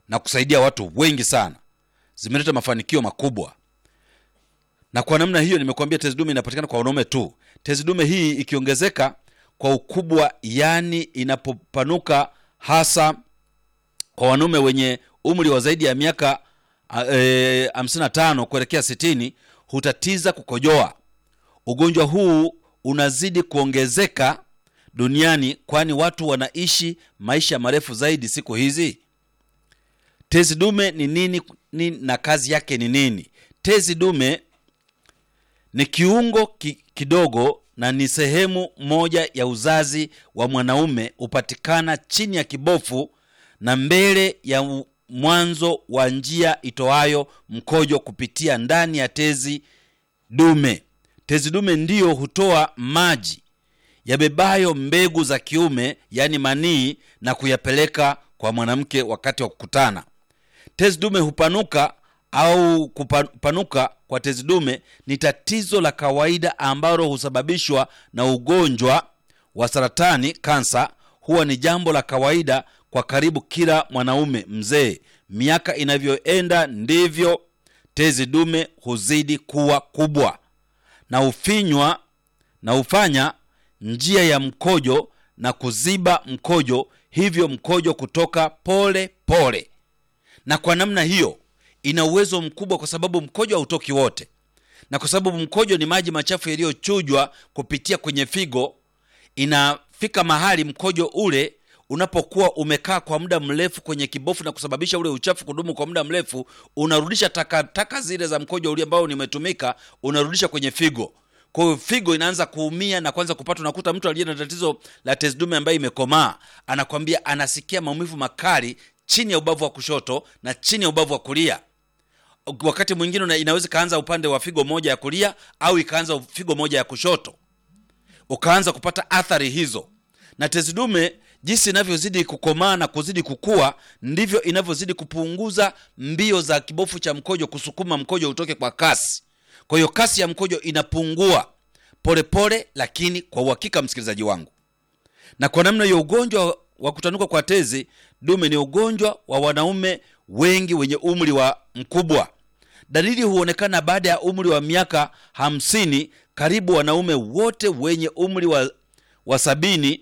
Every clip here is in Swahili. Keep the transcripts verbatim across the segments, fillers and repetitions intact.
na kusaidia watu wengi sana. Zimeleta mafanikio makubwa. Na kwa namna hiyo nimekuambia tezi dume inapatikana kwa wanaume tu. Tezi dume hii ikiongezeka kwa ukubwa, yani inapopanuka hasa kwa wanaume wenye umri wa zaidi ya miaka e, hamsini na tano kuelekea sitini, hutatiza kukojoa. Ugonjwa huu unazidi kuongezeka duniani kwani watu wanaishi maisha marefu zaidi siku hizi. Tezi dume ni nini, nini na kazi yake ni nini? Tezi dume ni kiungo ki, kidogo na ni sehemu moja ya uzazi wa mwanaume, upatikana chini ya kibofu na mbele ya mwanzo wa njia itoayo mkojo kupitia ndani ya tezi dume. Tezi dume ndiyo hutoa maji yabebayo mbegu za kiume, yani manii, na kuyapeleka kwa mwanamke wakati wa kukutana. Tezi dume hupanuka au kupanuka kwa tezi dume ni tatizo la kawaida ambalo husababishwa na ugonjwa wa saratani, kansa. Huwa ni jambo la kawaida kwa karibu kila mwanaume mzee. Miaka inavyoenda ndivyo tezi dume huzidi kuwa kubwa na ufinywa na ufanya njia ya mkojo na kuziba mkojo, hivyo mkojo kutoka pole pole. Na kwa namna hiyo ina uwezo mkubwa kwa sababu mkojo hautoki wote. Na kwa sababu mkojo ni maji machafu yaliyochujwa kupitia kwenye figo, inafika mahali mkojo ule unapokuwa umekaa kwa muda mrefu kwenye kibofu na kusababisha ule uchafu kudumu kwa muda mrefu, unarudisha taka taka zile za mkojo ule ambao nimetumika, unarudisha kwenye figo. Kwa hiyo figo inaanza kuumia na kwanza kupata. Unakuta mtu aliye na tatizo la tezi dume ambaye imekomaa anakwambia anasikia maumivu makali chini ya ubavu wa kushoto na chini ya ubavu wa kulia. Wakati mwingine inaweza kaanza upande wa figo moja ya kulia au ikaanza figo moja ya kushoto, ukaanza kupata athari hizo. Na tezi dume jinsi inavyozidi kukomaa na kuzidi kukua, ndivyo inavyozidi kupunguza mbio za kibofu cha mkojo kusukuma mkojo utoke kwa kasi. Kwa hiyo kasi ya mkojo inapungua pole pole, lakini kwa uhakika, msikilizaji wangu. Na kwa namna hiyo ugonjwa wa kutanuka kwa tezi dume ni ugonjwa wa wanaume wengi wenye umri wa mkubwa. Dalili huonekana baada ya umri wa miaka hamsini. Karibu wanaume wote wenye umri wa, wa sabini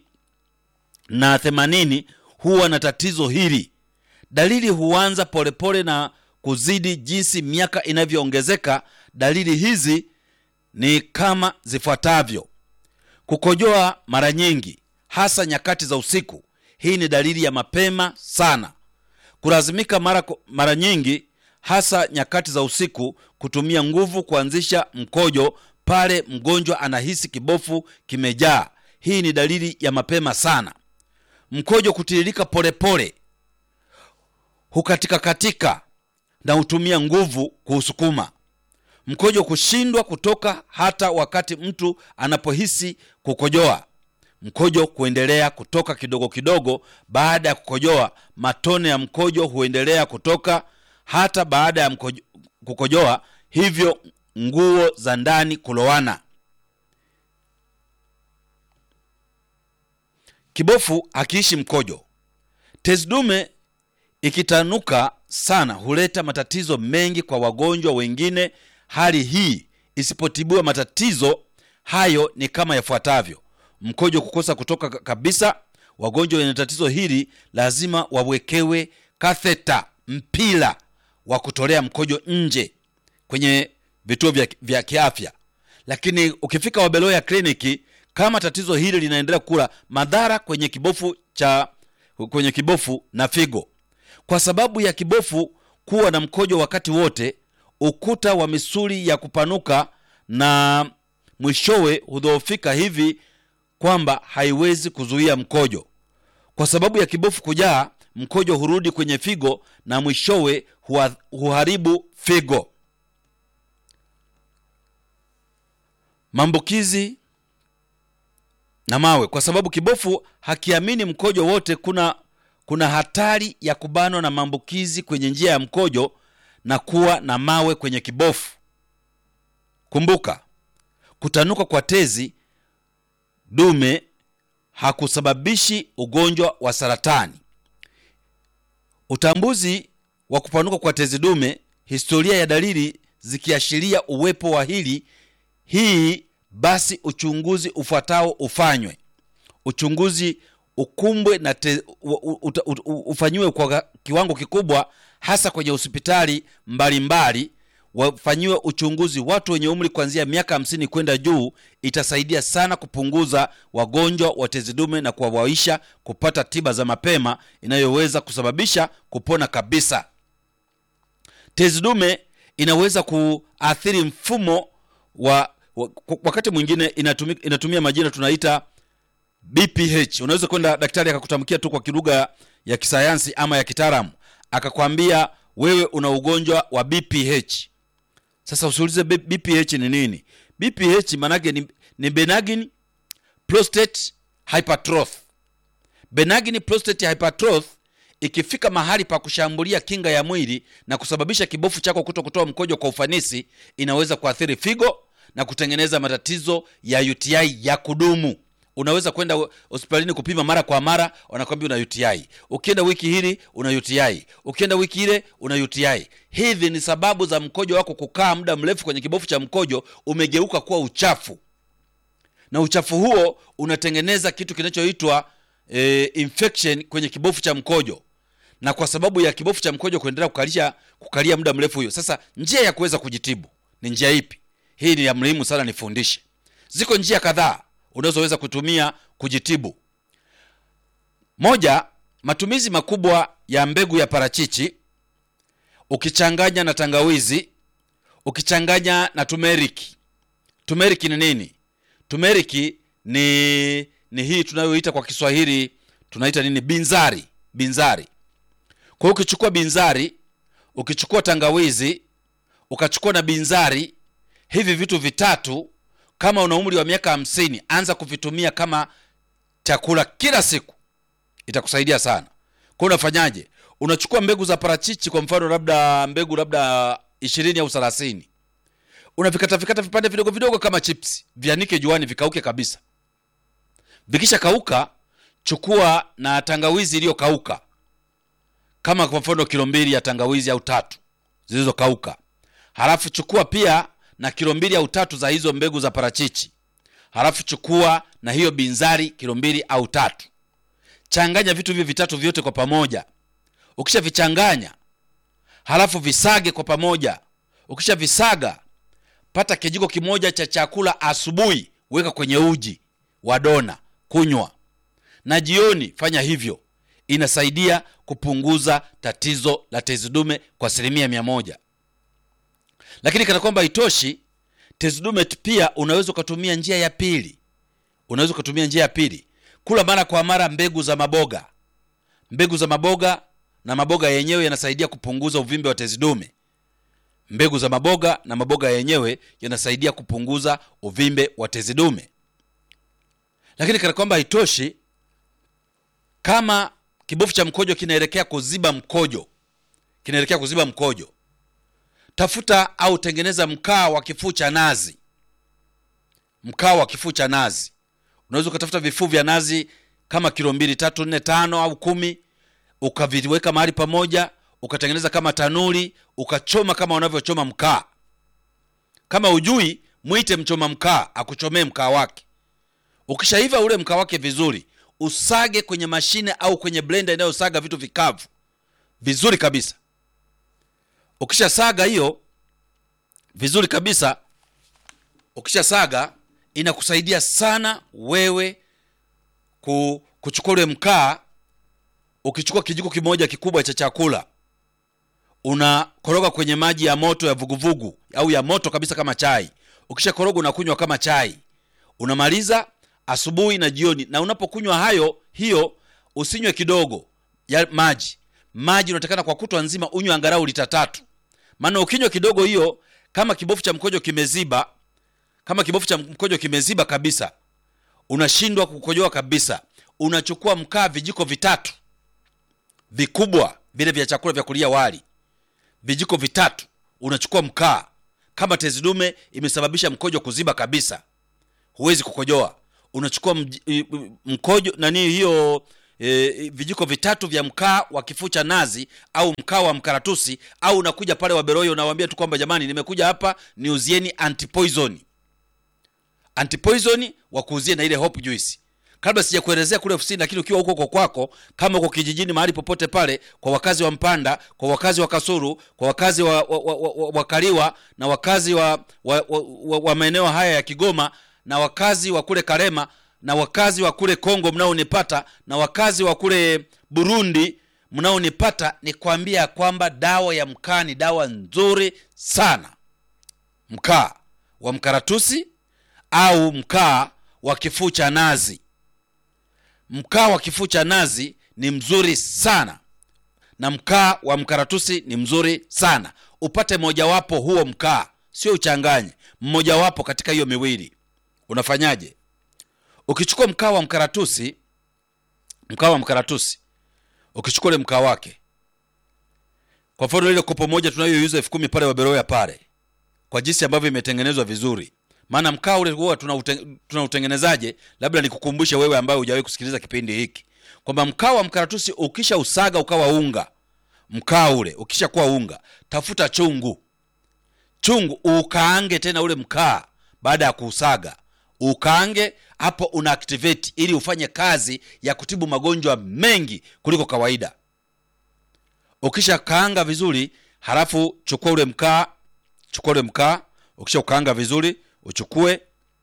na themanini huwa na tatizo hili. Dalili huanza polepole na kuzidi jinsi miaka inavyoongezeka. Dalili hizi ni kama zifuatavyo: kukojoa mara nyingi, hasa nyakati za usiku. Hii ni dalili ya mapema sana. Kulazimika mara, mara nyingi, hasa nyakati za usiku, kutumia nguvu kuanzisha mkojo pale mgonjwa anahisi kibofu kimejaa. Hii ni dalili ya mapema sana. Mkojo kutiririka polepole, hukatika katika na utumia nguvu kuusukuma. Mkojo kushindwa kutoka hata wakati mtu anapohisi kukojoa. Mkojo kuendelea kutoka kidogo kidogo baada ya kukojoa. Matone ya mkojo huendelea kutoka hata baada ya mkojo, kukojoa. Hivyo nguo za ndani kulowana. Kibofu hakiishi mkojo. Tezi dume ikitanuka sana huleta matatizo mengi kwa wagonjwa wengine. Hali hii isipotibiwa, matatizo hayo ni kama yafuatavyo: mkojo kukosa kutoka kabisa. Wagonjwa wenye tatizo hili lazima wawekewe katheta, mpira wa kutolea mkojo nje kwenye vituo vya, vya kiafya. Lakini ukifika Wabeloya kliniki, kama tatizo hili linaendelea kula madhara kwenye kibofu cha kwenye kibofu na figo, kwa sababu ya kibofu kuwa na mkojo wakati wote, ukuta wa misuli ya kupanuka na mwishowe hudhoofika hivi kwamba haiwezi kuzuia mkojo. Kwa sababu ya kibofu kujaa, mkojo hurudi kwenye figo na mwishowe huharibu figo. Maambukizi na mawe. Kwa sababu kibofu hakiamini mkojo wote, kuna kuna hatari ya kubanwa na maambukizi kwenye njia ya mkojo na kuwa na mawe kwenye kibofu. Kumbuka, kutanuka kwa tezi dume hakusababishi ugonjwa wa saratani. Utambuzi wa kupanuka kwa tezi dume, historia ya dalili zikiashiria uwepo wa hili hii, basi uchunguzi ufuatao ufanywe. Uchunguzi ukumbwe na te, u, u, u, u, ufanyiwe kwa kiwango kikubwa, hasa kwenye hospitali mbalimbali. Wafanyiwe uchunguzi watu wenye umri kuanzia miaka hamsini kwenda juu. Itasaidia sana kupunguza wagonjwa wa tezi dume na kuwawaisha kupata tiba za mapema inayoweza kusababisha kupona kabisa. Tezi dume inaweza kuathiri mfumo wa, wa wakati mwingine inatumia, inatumia majina tunaita B P H. Unaweza kwenda daktari akakutamkia tu kwa kilugha ya kisayansi ama ya kitaalamu, akakwambia wewe una ugonjwa wa B P H. Sasa usiulize B P H ni nini. B P H manake ni, ni benign prostate hypertrophy. Benign prostate hypertrophy ikifika mahali pa kushambulia kinga ya mwili na kusababisha kibofu chako kuto kutoa mkojo kwa ufanisi, inaweza kuathiri figo na kutengeneza matatizo ya U T I ya kudumu. Unaweza kwenda hospitalini kupima mara kwa mara, wanakuambia una U T I. Ukienda wiki hili una U T I. Ukienda wiki ile una U T I. Hivi ni sababu za mkojo wako kukaa muda mrefu kwenye kibofu cha mkojo, umegeuka kuwa uchafu. Na uchafu huo unatengeneza kitu kinachoitwa e, infection kwenye kibofu cha mkojo. Na kwa sababu ya kibofu cha mkojo kuendelea kukalia kukalia muda mrefu hiyo. Sasa njia ya kuweza kujitibu ni njia ipi? Hii ni ya muhimu sana nifundishe. Ziko njia kadhaa unazoweza kutumia kujitibu. Moja, matumizi makubwa ya mbegu ya parachichi ukichanganya na tangawizi, ukichanganya na turmeric. Turmeric ni nini? Turmeric ni ni hii tunayoita kwa Kiswahili tunaita nini? Binzari, binzari. Kwa hiyo ukichukua binzari, ukichukua tangawizi, ukachukua na binzari, hivi vitu vitatu, kama una umri wa miaka hamsini, anza kuvitumia kama chakula kila siku. Itakusaidia sana. Kwa unafanyaje? Unachukua mbegu za parachichi, kwa mfano labda mbegu labda ishirini au thelathini. Unavikata vikata vipande vidogo vidogo kama chips. Vianike juani vikauke kabisa. Vikisha kauka, chukua na tangawizi iliyo kauka. Kama kwa mfano kilo mbili ya tangawizi au tatu zilizo kauka. Halafu chukua pia na kilo mbili au tatu za hizo mbegu za parachichi. Halafu chukua na hiyo binzari kilo mbili au tatu. Changanya vitu hivi vitatu vyote kwa pamoja. Ukisha vichanganya, halafu visage kwa pamoja. Ukisha visaga, pata kijiko kimoja cha chakula asubuhi, weka kwenye uji wa dona, kunywa. Na jioni fanya hivyo. Inasaidia kupunguza tatizo la tezi dume kwa asilimia mia moja. Lakini kana kwamba itoshi, tezi dume pia unaweza kutumia njia ya pili. Unaweza kutumia njia ya pili. Kula mara kwa mara mbegu za maboga. Mbegu za maboga na maboga yenyewe yanasaidia kupunguza uvimbe wa tezi dume. Mbegu za maboga na maboga yenyewe yanasaidia kupunguza uvimbe wa tezi dume. Lakini kana kwamba itoshi, kama kibofu cha mkojo kinaelekea kuziba mkojo, kinaelekea kuziba mkojo, tafuta au tengeneza mkaa wa kifuu cha nazi. Mkaa wa kifuu cha nazi. Unaweza kutafuta vifuu vya nazi kama kilo mbili, tatu, nne, tano au kumi, ukaviweka mahali pamoja, ukatengeneza kama tanuri, ukachoma kama unavyochoma mkaa. Kama ujui, muite mchoma mkaa akuchomee mkaa wake. Ukishaiva ule mkaa wake vizuri, usage kwenye mashine au kwenye blender inayosaga vitu vikavu vizuri kabisa. Ukisha saga hiyo vizuri kabisa, ukisha saga, inakusaidia sana wewe kuchukua ule mkaa. Ukichukua kijiko kimoja kikubwa cha chakula, unakoroga kwenye maji ya moto ya vuguvugu au ya moto kabisa kama chai. Ukisha koroga unakunywa kama chai. Unamaliza asubuhi na jioni. Na unapokunywa hayo hiyo, usinywe kidogo ya maji. Maji unatakana kwa kutwa nzima unywe angalau lita tatu. Maana ukinywa kidogo hiyo, kama kibofu cha mkojo kimeziba, kama kibofu cha mkojo kimeziba kabisa, unashindwa kukojoa kabisa, unachukua mkaa vijiko vitatu vikubwa vile vya chakula vya kulia wali, vijiko vitatu, unachukua mkaa. Kama tezi dume imesababisha mkojo kuziba kabisa, huwezi kukojoa, unachukua mkojo nani hiyo e, vijiko vitatu vya mkaa wa kifuu cha nazi au mkaa wa mkaratusi, au unakuja pale Waberoya unawaambia tu kwamba jamani, nimekuja hapa niuzieni antipoison. Antipoison wa kuuzia na ile hope juice. Kabla sijakuelezea kule ofisini, lakini ukiwa huko kwa kwako, kama uko kijijini mahali popote pale, kwa wakazi wa Mpanda, kwa wakazi wa Kasuru, kwa wakazi wa, wa, wa, wa, wa Kaliwa na wakazi wa, wa, wa, wa, wa maeneo haya ya Kigoma na wakazi wa kule Karema na wakazi wa kule Kongo mnaonipata na wakazi wa kule Burundi mnaonipata, ni kuambia kwamba dawa ya mkaa ni dawa nzuri sana. Mkaa wa mkaratusi au mkaa wa kifuu cha nazi. Mkaa wa kifuu cha nazi ni mzuri sana na mkaa wa mkaratusi ni mzuri sana. Upate moja wapo huo mkaa, sio uchanganye, mmoja wapo katika hiyo miwili. Unafanyaje? Ukichukua mkaa wa mkaratusi, mkaa wa mkaratusi, ukichukua ile mkaa wake, kwa mfano ile kopo moja tunayoiuza elfu kumi pale Waberoya pale, kwa jinsi ambavyo imetengenezwa vizuri. Maana mkaa ule huwa tunautengenezaje? Labda nikukumbushe wewe ambaye hujawahi kusikiliza kipindi hiki kwamba mkaa wa mkaratusi ukisha usaga ukawa unga, mkaa ule ukisha kuwa unga, tafuta chungu. Chungu ukaange tena ule mkaa baada ya kuusaga. Ukaange hapo, una activate ili ufanye kazi ya kutibu magonjwa mengi kuliko kawaida. Ukisha kaanga vizuri, halafu chukua ule mkaa, chukua ule mkaa, ukisha ukaanga vizuri, uchukue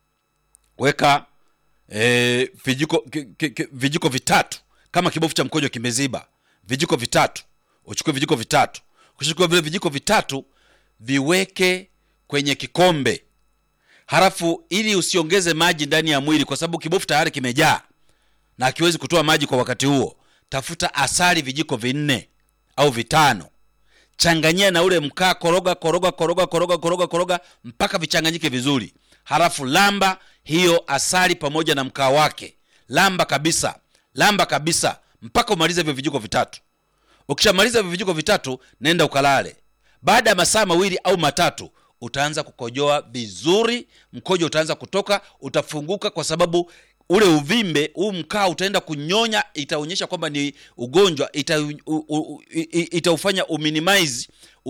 weka e, vijiko k, k, k, vijiko vitatu kama kibofu cha mkojo kimeziba, vijiko vitatu. Uchukue vijiko vitatu. Ukishukua vile vijiko vitatu, viweke kwenye kikombe. Halafu ili usiongeze maji ndani ya mwili, kwa sababu kibofu tayari kimejaa na hakiwezi kutoa maji kwa wakati huo, tafuta asali vijiko vinne au vitano. Changanyia na ule mkaa, koroga koroga koroga koroga koroga koroga mpaka vichanganyike vizuri. Halafu lamba hiyo asali pamoja na mkaa wake. Lamba kabisa. Lamba kabisa mpaka umalize hivyo vijiko vitatu. Ukishamaliza hivyo vijiko vitatu, nenda ukalale. Baada ya masaa mawili au matatu, utaanza kukojoa vizuri, mkojo utaanza kutoka, utafunguka, kwa sababu ule uvimbe huu mkaa utaenda kunyonya, itaonyesha kwamba ni ugonjwa, ita itaufanya uminimize,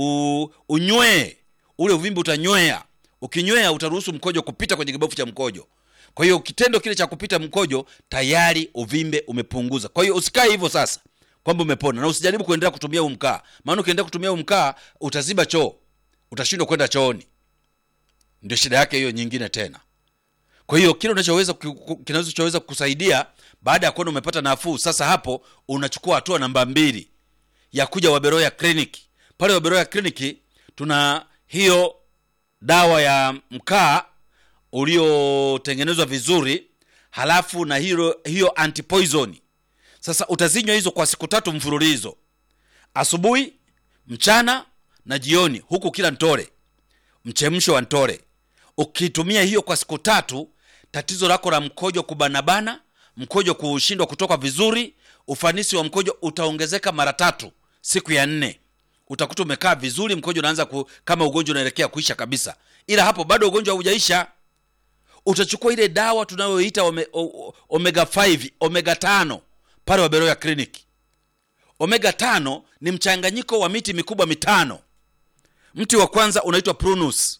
unywe ule uvimbe, utanywea. Ukinywea utaruhusu mkojo kupita kwenye kibofu cha mkojo. Kwa hiyo kitendo kile cha kupita mkojo, tayari uvimbe umepunguza. Kwa hiyo usikae hivyo sasa kwamba umepona, na usijaribu kuendelea kutumia huu mkaa. Maana ukiendelea kutumia huu mkaa utaziba choo, utashindwa kwenda chooni. Ndio shida yake hiyo nyingine tena. Kwa hiyo kile unachoweza kinachoweza kukusaidia baada ya kuona umepata nafuu, sasa hapo unachukua hatua namba mbili ya kuja Waberoya Clinic. Pale Waberoya Clinic tuna hiyo dawa ya mkaa uliotengenezwa vizuri, halafu na hiyo hiyo antipoison. Sasa utazinywa hizo kwa siku tatu mfululizo. Asubuhi, mchana na jioni, huku kila ntore, mchemsho wa ntore. Ukitumia hiyo kwa siku tatu, tatizo lako la mkojo kubanabana, mkojo kushindwa kutoka vizuri, ufanisi wa mkojo utaongezeka mara tatu. Siku ya nne utakuta umekaa vizuri, mkojo unaanza ku, kama ugonjwa unaelekea kuisha kabisa. Ila hapo bado ugonjwa haujaisha. Utachukua ile dawa tunayoita ome, omega tano, omega tano pale Waberoya Clinic. Omega tano ni mchanganyiko wa miti mikubwa mitano. Mti wa kwanza unaitwa Prunus.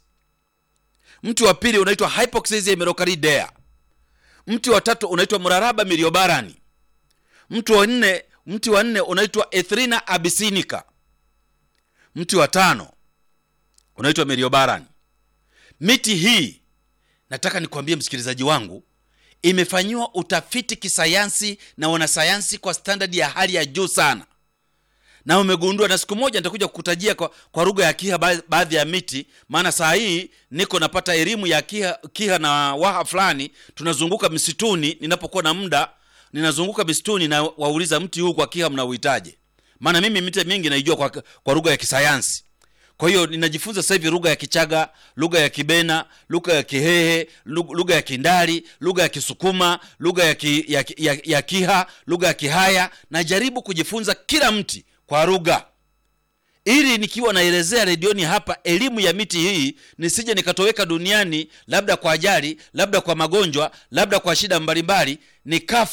Mti wa pili unaitwa Hypoxia melocardea. Mti wa tatu unaitwa Muraraba miliobarani. Mti wa nne, mti wa nne unaitwa Ethrina abyssinica. Mti wa tano unaitwa miliobarani. Miti hii, nataka nikwambie msikilizaji wangu, imefanywa utafiti kisayansi na wanasayansi kwa standard ya hali ya juu sana. Na umegundua, na siku moja nitakuja kukutajia kwa, kwa lugha ya Kiha baadhi ya miti, maana saa hii niko napata elimu ya Kiha, Kiha na Waha fulani. Tunazunguka msituni, ninapokuwa na muda ninazunguka msituni na wauliza mti huu kwa Kiha mnauhitaje. Maana mimi miti mingi naijua kwa, kwa lugha ya kisayansi. Kwa hiyo ninajifunza sasa hivi lugha ya Kichaga, lugha ya Kibena, lugha ya Kihehe, lugha ya Kindari, lugha ya Kisukuma, lugha ya, ki, ya, ya, ya Kiha, lugha ya Kihaya. Najaribu kujifunza kila mti kwa lugha, ili nikiwa naelezea redioni hapa elimu ya miti hii, nisije nikatoweka duniani labda kwa ajali, labda kwa magonjwa, labda kwa shida mbalimbali, nikafa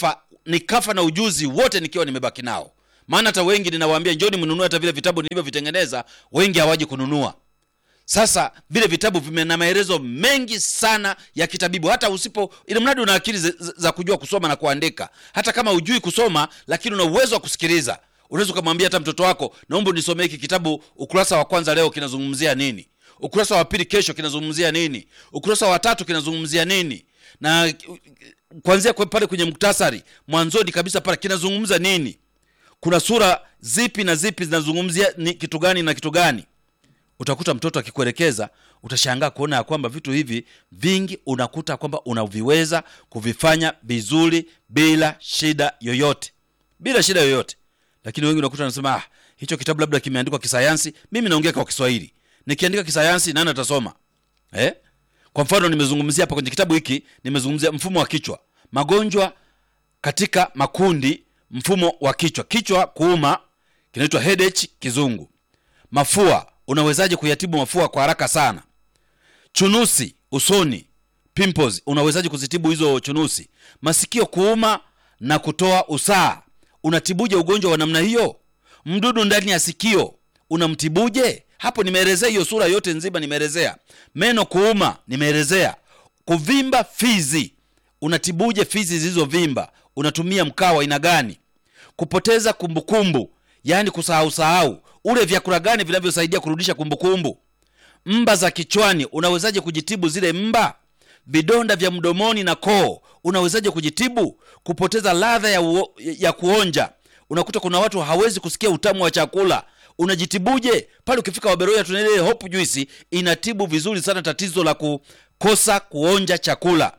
nikafa na ujuzi wote nikiwa nimebaki nao. Maana hata wengi ninawaambia njoni mnunue hata vile vitabu nilivyovitengeneza, wengi hawaji kununua. Sasa vile vitabu vina maelezo mengi sana ya kitabibu, hata usipo, ili mradi una akili za, za kujua kusoma na kuandika. Hata kama hujui kusoma lakini una uwezo wa kusikiliza, unaweza kumwambia hata mtoto wako, naomba nisomee hiki kitabu, ukurasa wa kwanza leo kinazungumzia nini, ukurasa wa pili kesho kinazungumzia nini, ukurasa wa tatu kinazungumzia nini, na kuanzia kwa pale kwenye muktasari mwanzoni kabisa pale kinazungumza nini, kuna sura zipi na zipi zinazungumzia ni kitu gani na kitu gani. Utakuta mtoto akikuelekeza, utashangaa kuona ya kwamba vitu hivi vingi unakuta kwamba unaviweza kuvifanya vizuri bila shida yoyote, bila shida yoyote. Lakini wengi unakuta wanasema, ah, hicho kitabu labda kimeandikwa kisayansi, mimi naongea kwa Kiswahili. Nikiandika kisayansi nani atasoma? Eh? Kwa mfano nimezungumzia hapa kwenye kitabu hiki, nimezungumzia mfumo wa kichwa. Magonjwa katika makundi, mfumo wa kichwa. Kichwa kuuma kinaitwa headache kizungu. Mafua, unawezaje kuyatibu mafua kwa haraka sana? Chunusi usoni, pimples, unawezaje kuzitibu hizo chunusi? Masikio kuuma na kutoa usaha, unatibuje ugonjwa wa namna hiyo? Mdudu ndani ya sikio, unamtibuje? Hapo nimeelezea hiyo sura yote nzima, nimeelezea. Meno kuuma, nimeelezea. Kuvimba fizi, unatibuje fizi zilizovimba? Unatumia mkaa wa aina gani? Kupoteza kumbukumbu, yani kusahau sahau, ule vyakula gani vinavyosaidia kurudisha kumbukumbu? Mba za kichwani, unawezaje kujitibu zile mba? Vidonda vya mdomoni na koo, unawezaje kujitibu? Kupoteza ladha ya, uo, ya kuonja, unakuta kuna watu hawezi kusikia utamu wa chakula, unajitibuje? Pale ukifika Waberoya tunele hope juice inatibu vizuri sana tatizo la kukosa kuonja chakula.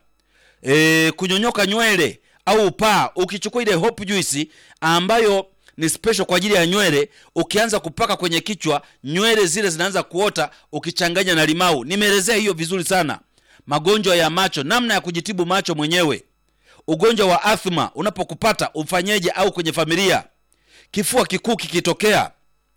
E, kunyonyoka nywele au upaa, ukichukua ile hope juice ambayo ni special kwa ajili ya nywele, ukianza kupaka kwenye kichwa, nywele zile zinaanza kuota, ukichanganya na limau. Nimeelezea hiyo vizuri sana. Magonjwa ya macho, namna ya kujitibu macho mwenyewe. Ugonjwa wa asthma unapokupata ufanyeje, au kwenye familia. Kifua kikuu kikitokea,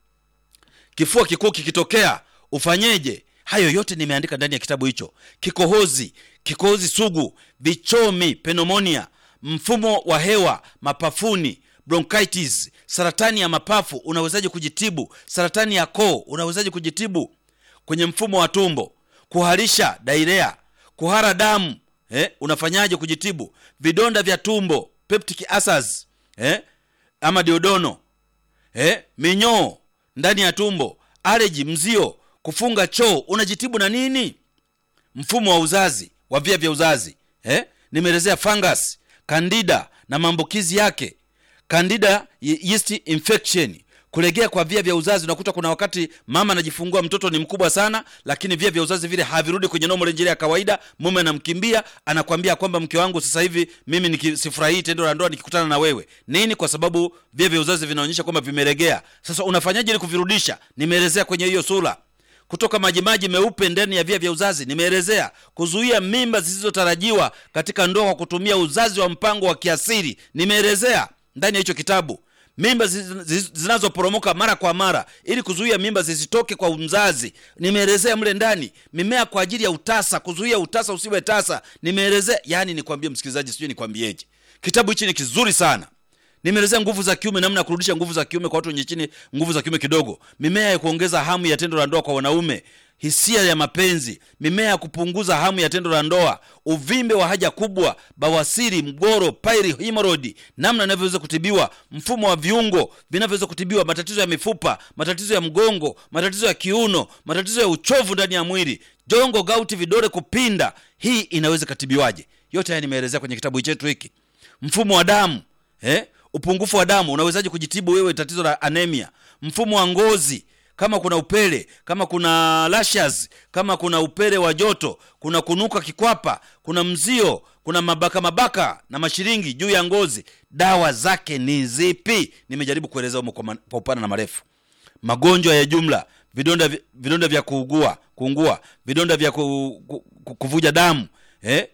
kifua kikuu kikitokea ufanyeje? Hayo yote nimeandika ndani ya kitabu hicho. Kikohozi, kikohozi sugu, vichomi, pneumonia, mfumo wa hewa, mapafuni, bronchitis, saratani ya mapafu, unawezaje kujitibu? Saratani ya koo, unawezaje kujitibu? Kwenye mfumo wa tumbo, kuharisha, diarrhea, kuhara damu, eh, unafanyaje kujitibu? Vidonda vya tumbo, peptic ulcers, eh, ama diodono, eh, minyoo ndani ya tumbo, allergy, mzio, kufunga choo, unajitibu na nini? Mfumo wa uzazi, wa via vya uzazi, eh, nimeelezea fungus, candida na maambukizi yake. Candida yeast infection, kulegea kwa via vya uzazi. Unakuta kuna wakati mama anajifungua mtoto ni mkubwa sana, lakini via vya uzazi vile havirudi kwenye normal range ya kawaida. Mume anamkimbia, anakuambia kwamba mke wangu sasa hivi mimi nikisifurahii tendo la ndoa nikikutana na wewe. Nini? Kwa sababu via vya uzazi vinaonyesha kwamba vimelegea. Sasa unafanyaje ili kuvirudisha? Nimeelezea kwenye hiyo sura. Kutoka majimaji meupe ndani ya via vya uzazi, nimeelezea. Kuzuia mimba zisizotarajiwa katika ndoa kwa kutumia uzazi wa mpango wa kiasili, nimeelezea ndani ya hicho kitabu. Mimba zinazoporomoka mara kwa mara, ili kuzuia mimba zisitoke kwa mzazi, nimeelezea mle ndani. Mimea kwa ajili ya utasa, kuzuia utasa usiwe tasa, nimeelezea. Yani nikwambie msikilizaji, sijui nikwambieje, kitabu hichi ni kizuri sana. Nimeelezea nguvu za kiume, namna ya kurudisha nguvu za kiume kwa watu wenye chini nguvu za kiume kidogo. Mimea ya kuongeza hamu ya tendo la ndoa kwa wanaume, hisia ya mapenzi, mimea ya kupunguza hamu ya tendo la ndoa, uvimbe wa haja kubwa, bawasiri, mgoro, pili, hemorrhoid, namna inavyoweza kutibiwa, mfumo wa viungo vinavyoweza kutibiwa, matatizo ya mifupa, matatizo ya mgongo, matatizo ya kiuno, matatizo ya uchovu ndani ya mwili, jongo, gauti, vidole kupinda, hii inaweza katibiwaje? Yote haya nimeelezea kwenye kitabu chetu hiki. Mfumo wa damu, eh? Upungufu wa damu, unawezaje kujitibu wewe tatizo la anemia? Mfumo wa ngozi, kama kuna upele, kama kuna lashes, kama kuna upele wa joto, kuna kunuka kikwapa, kuna mzio, kuna mabaka mabaka na mashiringi juu ya ngozi, dawa zake ni zipi? Nimejaribu kueleza huko kwa upana na marefu. Magonjwa ya jumla, vidonda vidonda vya kuugua, kuungua, vidonda vya ku, ku, ku, kuvuja damu, eh?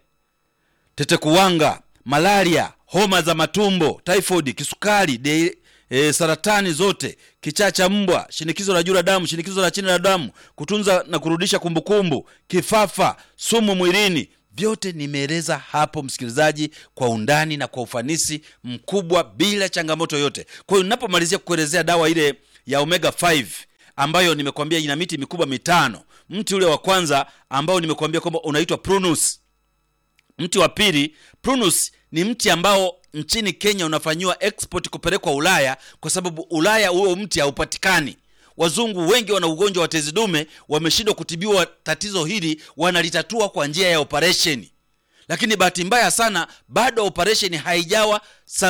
Tete kuwanga, malaria, homa za matumbo, typhoid, kisukari, de, e, saratani zote, kichaa cha mbwa, shinikizo la juu la damu, shinikizo la chini la damu, kutunza na kurudisha kumbukumbu, kifafa, sumu mwilini, Vyote nimeeleza hapo msikilizaji kwa undani na kwa ufanisi mkubwa bila changamoto yote. Kwa hiyo ninapomalizia kuelezea dawa ile ya omega five ambayo nimekwambia ina miti mikubwa mitano. Mti ule wa kwanza ambao nimekwambia kwamba unaitwa Prunus. Mti wa pili, Prunus ni mti ambao nchini Kenya unafanywa export kupelekwa Ulaya kwa sababu Ulaya huo mti haupatikani. Wazungu wengi wana ugonjwa wa tezi dume, wameshindwa kutibiwa tatizo hili, wanalitatua kwa njia ya operation. Lakini bahati mbaya sana bado operation haijawa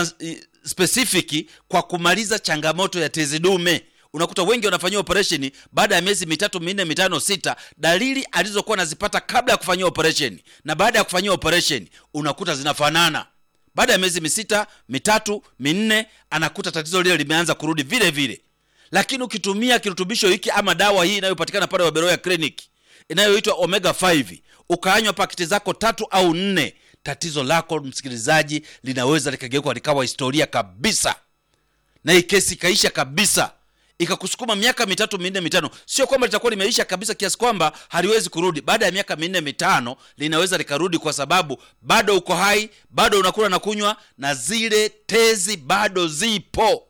specific kwa kumaliza changamoto ya tezi dume. Unakuta wengi wanafanywa operation baada ya miezi mitatu, minne, mitano, sita, dalili alizokuwa nazipata kabla ya kufanywa operation na baada ya kufanywa operation unakuta zinafanana. Baada ya miezi misita, mitatu, minne anakuta tatizo lile limeanza kurudi vile vile. Lakini ukitumia kirutubisho hiki ama dawa hii inayopatikana pale Waberoya Clinic inayoitwa omega five, ukaanywa pakiti zako tatu au nne, tatizo lako msikilizaji linaweza likageuka likawa historia kabisa. Na hii kesi kaisha kabisa, ikakusukuma miaka mitatu, minne, mitano. Sio kwamba litakuwa limeisha kabisa kiasi kwamba haliwezi kurudi. Baada ya miaka minne, mitano linaweza likarudi kwa sababu bado uko hai, bado unakula na kunywa na zile tezi bado zipo.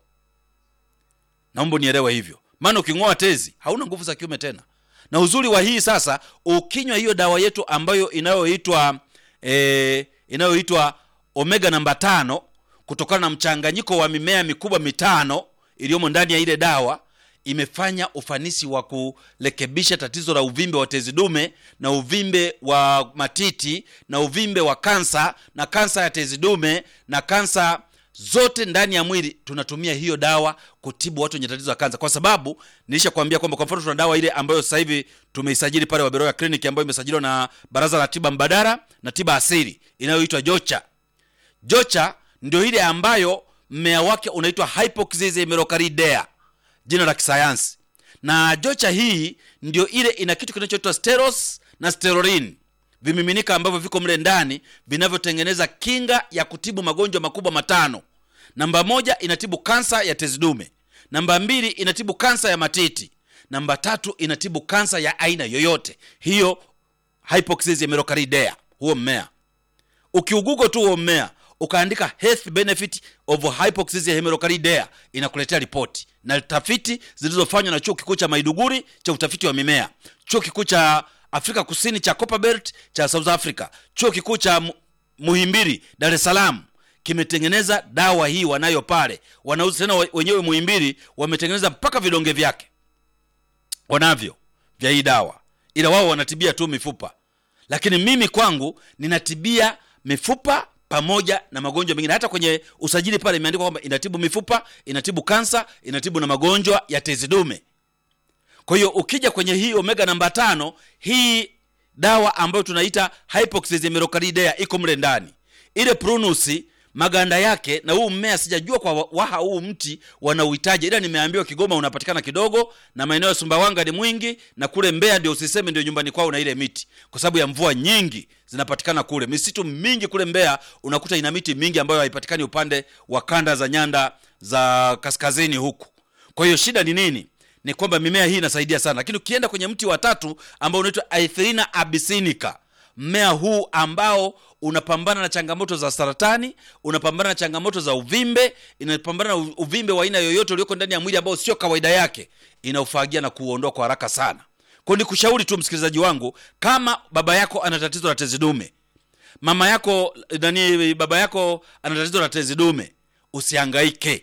Naomba nielewe hivyo. Maana uking'oa tezi hauna nguvu za kiume tena. Na uzuri wa hii sasa, ukinywa hiyo dawa yetu ambayo inayoitwa eh inayoitwa omega namba tano kutokana na mchanganyiko wa mimea mikubwa mitano iliyomo ndani ya ile dawa, imefanya ufanisi wa kurekebisha tatizo la uvimbe wa tezi dume na uvimbe wa matiti na uvimbe wa kansa na kansa ya tezi dume na kansa zote ndani ya mwili. Tunatumia hiyo dawa kutibu watu wenye tatizo la kansa, kwa sababu nilishakwambia kwamba kwa mfano tuna dawa ile ambayo sasa hivi tumeisajili pale Waberoya Clinic ambayo imesajiliwa na Baraza la Tiba Mbadala na Tiba Asili inayoitwa Jocha. Jocha ndio ile ambayo mmea wake unaitwa Hypoxis hemerocalcidea, jina la kisayansi. Na Jocha hii ndio ile ina kitu kinachoitwa steros na sterolin, vimiminika ambavyo viko mle ndani vinavyotengeneza kinga ya kutibu magonjwa makubwa matano. Namba moja inatibu kansa ya tezi dume, namba mbili inatibu kansa ya matiti, namba tatu inatibu kansa ya aina yoyote. Hiyo Hypoxis hemerocalcidea, huo mmea. Ukiugugo tu huo mmea ukaandika health benefit of Hypoxis hemerocalcidea, inakuletea ripoti na tafiti zilizofanywa na chuo kikuu cha Maiduguri cha utafiti wa mimea, chuo kikuu cha Afrika Kusini cha Copperbelt cha South Africa, chuo kikuu cha Muhimbili Dar es Salaam kimetengeneza dawa hii wanayo pale. Wanauza tena wenyewe Muhimbili, wametengeneza mpaka vidonge vyake wanavyo vya hii dawa, ila wao wanatibia tu mifupa. Lakini mimi kwangu ninatibia mifupa pamoja na magonjwa mengine. Hata kwenye usajili pale imeandikwa kwamba inatibu mifupa, inatibu kansa, inatibu na magonjwa ya tezi dume. Kwa hiyo ukija kwenye hii omega namba tano, hii dawa ambayo tunaita Hypoxis hemerocalcidea iko mle ndani. Ile Prunus maganda yake na huu mmea sijajua kwa waha huu mti wanauhitaji, ila nimeambiwa Kigoma unapatikana kidogo na maeneo ya Sumbawanga ni mwingi, na kule Mbeya ndio usiseme ndio nyumbani kwao na ile miti, kwa sababu ya mvua nyingi zinapatikana kule. Misitu mingi kule Mbeya unakuta ina miti mingi ambayo haipatikani upande wa kanda za nyanda za kaskazini huku. Kwa hiyo shida ni nini? Ni kwamba mimea hii inasaidia sana. Lakini ukienda kwenye mti wa tatu ambao unaitwa Aethina abyssinica, mmea huu ambao unapambana na changamoto za saratani, unapambana na changamoto za uvimbe, inapambana na uvimbe wa aina yoyote ulioko ndani ya mwili ambao sio kawaida yake, inaufagia na kuondoa kwa haraka sana. Kwa hiyo nikushauri tu msikilizaji wangu, kama baba yako ana tatizo la tezi dume, mama yako nani baba yako ana tatizo la tezi dume, usihangaike.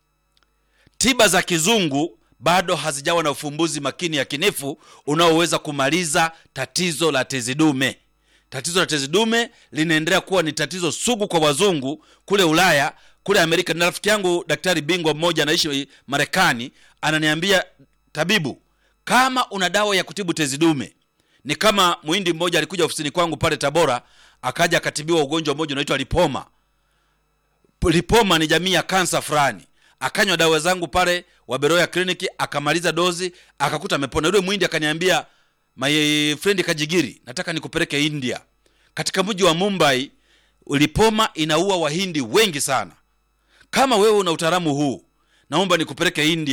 Tiba za kizungu bado hazijawa na ufumbuzi makini ya kinifu unaoweza kumaliza tatizo la tezi dume. Tatizo la tezi dume linaendelea kuwa ni tatizo sugu kwa wazungu kule Ulaya, kule Amerika. Na rafiki yangu daktari bingwa mmoja anaishi Marekani ananiambia, tabibu, kama una dawa ya kutibu tezi dume, ni kama muhindi mmoja alikuja ofisini kwangu pale Tabora, akaja akatibiwa ugonjwa mmoja unaitwa lipoma. Lipoma ni jamii ya kansa fulani. Akanywa dawa zangu pale Waberoya Clinic, akamaliza dozi, akakuta amepona. Yule muhindi akaniambia, my friend Kajigiri, nataka nikupeleke India. Katika mji wa Mumbai, lipoma inaua wahindi wengi sana. Kama wewe una utaalamu huu, naomba nikupeleke India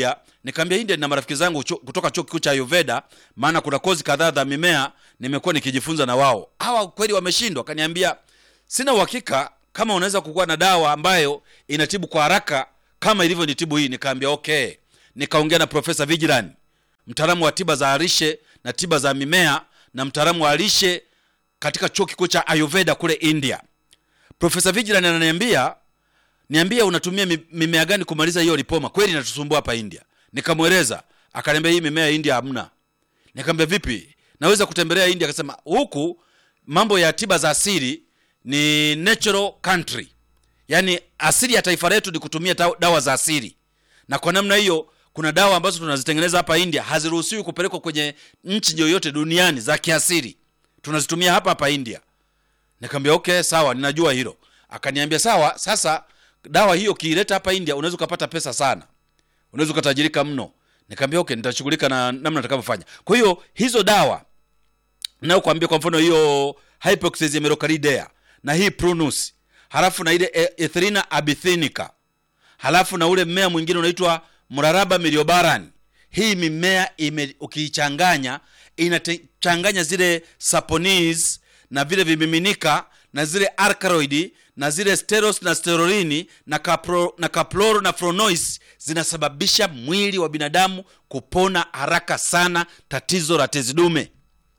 Nikamwambia India nina marafiki zangu cho, kutoka chuo kikuu cha Ayurveda, maana kuna kozi kadhaa za mimea nimekuwa nikijifunza na wao. Hawa kweli wameshindwa. Akaniambia sina uhakika kama unaweza kukuwa na dawa ambayo inatibu kwa haraka kama ilivyo nitibu hii. Nikamwambia okay. Nikaongea na Profesa Vigilan, mtaalamu wa tiba za lishe na tiba za mimea na mtaalamu wa lishe katika chuo kikuu cha Ayurveda kule India. Profesa Vigilan ananiambia, niambia unatumia mimea gani kumaliza hiyo lipoma? Kweli inatusumbua hapa India. Nikamweleza, akaniambia hii mimea India hamna. Nikamwambia vipi? Naweza kutembelea India? Akasema huku mambo ya tiba za asili ni natural country. Yaani asili ya taifa letu ni kutumia dawa za asili. Na kwa namna hiyo kuna dawa ambazo tunazitengeneza hapa India haziruhusiwi kupelekwa kwenye nchi yoyote duniani za kiasili. Tunazitumia hapa hapa India. Nikamwambia okay, sawa, ninajua hilo. Akaniambia sawa, sasa dawa hiyo kiileta hapa India unaweza kupata pesa sana. Unaweza kutajirika mno. Nikamwambia okay, nitashughulika na namna nitakavyofanya. Kwa hiyo hizo dawa nao kuambia, kwa mfano hiyo Hypoxia melocaridea na hii Prunus, halafu na ile Ethylena abithenica, halafu na ule mmea mwingine unaitwa Muraraba miliobaran. Hii mimea ukiichanganya inachanganya zile saponis na vile vimiminika na zile alkaloid na zile steros na sterorini na capro, na caploro na fronois, zinasababisha mwili wa binadamu kupona haraka sana tatizo la tezi dume.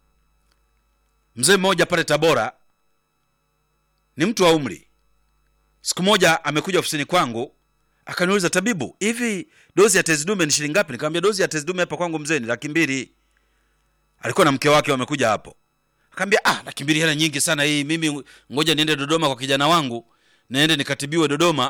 Mzee mmoja pale Tabora, ni mtu wa umri, siku moja amekuja ofisini kwangu akaniuliza, tabibu, hivi dozi ya tezi dume ni shilingi ngapi? Nikamwambia dozi ya tezi dume hapa kwangu mzee ni laki mbili. Alikuwa na mke wake wamekuja hapo. Akamwambia ah, laki mbili hela nyingi sana hii, mimi ngoja niende Dodoma kwa kijana wangu, niende nikatibiwe Dodoma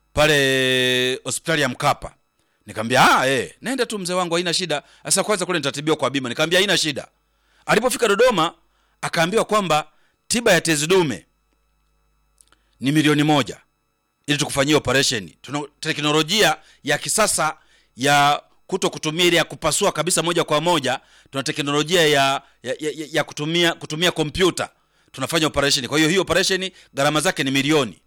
pale hospitali ya Mkapa. Nikamwambia ah eh, nenda tu mzee wangu, haina shida. Sasa kwanza kule nitatibiwa kwa bima. Nikamwambia haina shida. Alipofika Dodoma akaambiwa kwamba tiba ya tezi dume ni milioni moja ili tukufanyie operation. Tuna teknolojia ya kisasa ya kuto kutumia ile ya kupasua kabisa moja kwa moja. Tuna teknolojia ya ya, ya, ya kutumia kutumia kompyuta. Tunafanya operation. Kwa hiyo hiyo operation gharama zake ni milioni.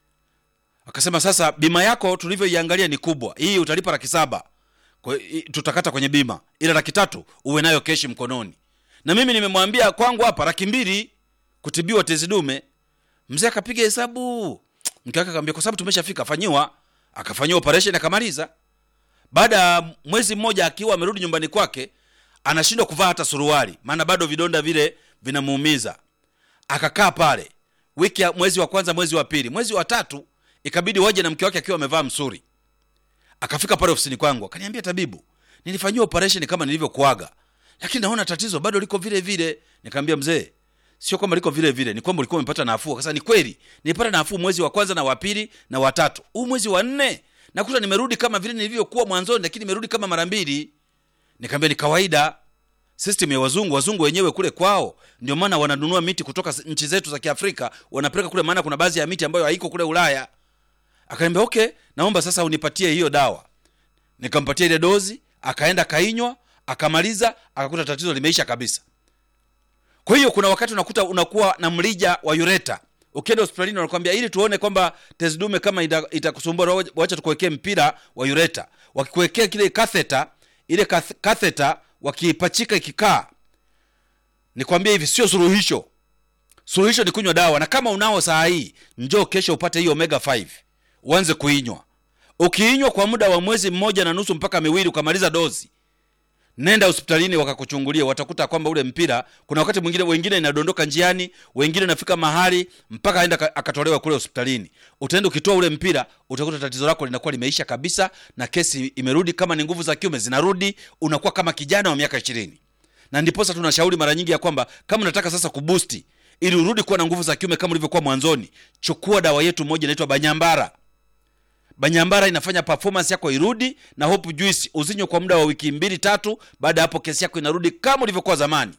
Akasema sasa bima yako tulivyoiangalia ni kubwa. Hii utalipa laki saba. Kwa tutakata kwenye bima. Ila laki tatu uwe nayo keshi mkononi. Na mimi nimemwambia kwangu hapa laki mbili kutibiwa tezi dume. Mzee akapiga hesabu. Mke wake akamwambia kwa sababu tumeshafika fanyiwa. Akafanywa operation akamaliza. Baada mwezi mmoja akiwa amerudi nyumbani kwake, anashindwa kuvaa hata suruali maana bado vidonda vile vinamuumiza. Akakaa pale wiki ya mwezi wa kwanza, mwezi wa pili, mwezi wa tatu ikabidi waje na mke wake akiwa amevaa msuri. Akafika pale ofisini kwangu akaniambia, tabibu, nilifanywa operation kama nilivyokuaga, lakini naona tatizo bado liko vile vile. Nikamwambia mzee, sio kwamba liko vile vile, ni kwamba ulikuwa umepata nafuu. Akasema ni kweli, nilipata nafuu mwezi wa kwanza na wa pili na wa tatu. Huu mwezi wa nne nakuta nimerudi kama vile nilivyokuwa mwanzoni, lakini nimerudi kama mara mbili. Nikamwambia ni kawaida, system ya wazungu, wazungu wenyewe kule kwao ndio maana wananunua miti kutoka nchi zetu za Kiafrika wanapeleka kule, maana kuna baadhi ya miti ambayo haiko kule Ulaya. Akaniambia okay, naomba sasa unipatie hiyo dawa. Nikampatia ile dozi, akaenda kainywa, akamaliza, akakuta tatizo limeisha kabisa. Kwa hiyo kuna wakati unakuta unakuwa na mrija wa ureta. Ukienda hospitalini wanakuambia ili tuone kwamba tezi dume kama itakusumbua, waacha tukuwekee mpira wa ureta. Wakikuwekea kile catheter, ile catheter wakipachika ikikaa, nikwambia hivi sio suluhisho. Suluhisho ni kunywa dawa. Na kama unao saa hii, njoo kesho upate hiyo omega five. Uanze kuinywa. Ukiinywa kwa muda wa mwezi mmoja na nusu mpaka miwili ukamaliza dozi, nenda hospitalini wakakuchungulia, watakuta kwamba ule mpira kuna wakati mwingine wengine inadondoka njiani, wengine nafika mahali mpaka aenda akatolewa kule hospitalini. Utaenda ukitoa ule mpira, utakuta tatizo lako linakuwa limeisha kabisa na kesi imerudi. Kama ni nguvu za kiume zinarudi, unakuwa kama kijana wa miaka ishirini. Na ndipo sasa tunashauri mara nyingi ya kwamba kama unataka sasa kuboost ili urudi kuwa na nguvu za kiume kama ulivyokuwa mwanzoni, chukua dawa yetu moja inaitwa Banyambara. Banyambara inafanya performance yako irudi, na Hope Juice uzinywe kwa muda wa wiki mbili tatu, baada hapo kesi yako inarudi kama ulivyokuwa zamani.